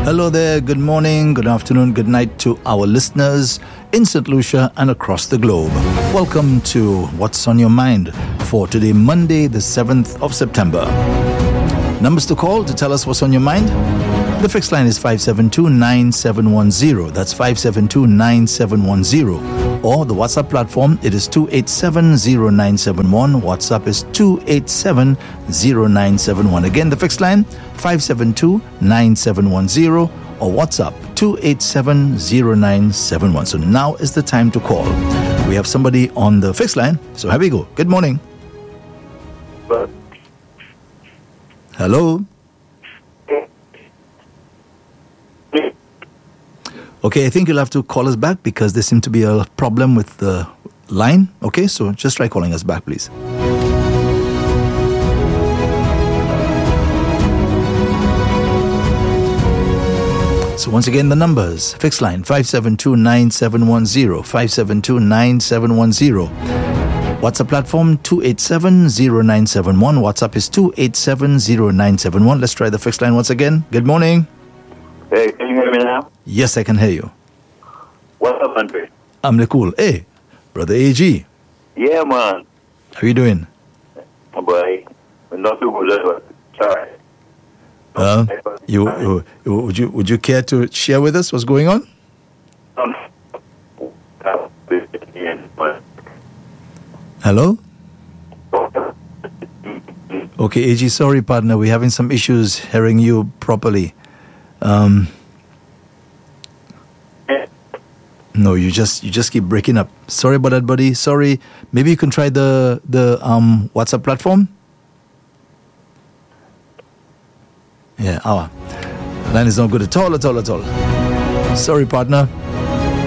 Hello there, good morning, good afternoon, good night to our listeners in St. Lucia and across the globe. Welcome to What's on Your Mind for today, Monday, the 7th of September. Numbers to call to tell us what's on your mind. The fixed line is 572-9710. That's 572-9710. Or the WhatsApp platform, it is 287-0971. WhatsApp is 287-0971. Again, the fixed line, 572-9710. Or WhatsApp, 287-0971. So now is the time to call. We have somebody on the fixed line. So here we go. Good morning. Hello? Okay, I think you'll have to call us back because there seemed to be a problem with the line. Okay, so just try calling us back, please. So once again, the numbers. Fixed line, 572-9710, 572-9710. WhatsApp platform, 287-0971. WhatsApp is 287-0971. Let's try the fixed line once again. Good morning. Hey, can you hear me now? Yes, I can hear you. What's up, Andre? I'm Nicole. Hey, brother AG. Yeah, man. How you doing? Oh, boy. Not too good. Sorry. Would you care to share with us what's going on? Hello? Okay, AG, sorry, partner. We're having some issues hearing you properly. No, you just keep breaking up. Sorry about that, buddy. Sorry. Maybe you can try the WhatsApp platform. Yeah, our line is not good at all. Sorry, partner.